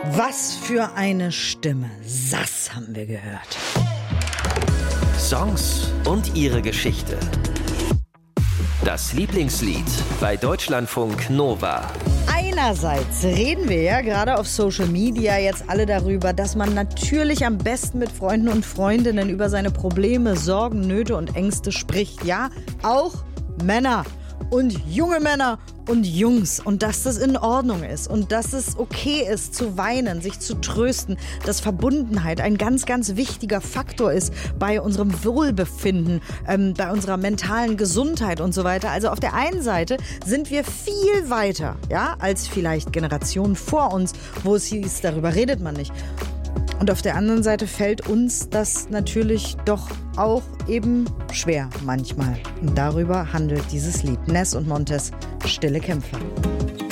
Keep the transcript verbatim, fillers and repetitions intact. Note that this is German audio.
Was für eine Stimme. Sass haben wir gehört. Songs und ihre Geschichte. Das Lieblingslied bei Deutschlandfunk Nova. Einerseits reden wir ja gerade auf Social Media jetzt alle darüber, dass man natürlich am besten mit Freunden und Freundinnen über seine Probleme, Sorgen, Nöte und Ängste spricht. Ja, auch Männer und junge Männer und Jungs. Und dass das in Ordnung ist und dass es okay ist zu weinen, sich zu trösten, dass Verbundenheit ein ganz, ganz wichtiger Faktor ist bei unserem Wohlbefinden, ähm, bei unserer mentalen Gesundheit und so weiter. Also auf der einen Seite sind wir viel weiter, ja, als vielleicht Generationen vor uns, wo es hieß, darüber redet man nicht. Und auf der anderen Seite fällt uns das natürlich doch auch eben schwer manchmal. Und darüber handelt dieses Lied. Ness und Montez, Stille Kämpfer.